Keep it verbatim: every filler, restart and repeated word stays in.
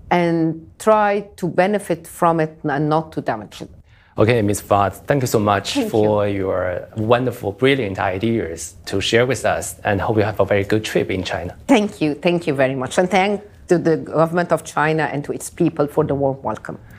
and try to benefit from it and not to damage it. Okay, Miz Fuad, thank you so much thank for you. your wonderful, brilliant ideas to share with us, and hope you have a very good trip in China. Thank you. Thank you very much. And thank to the government of China and to its people for the warm welcome.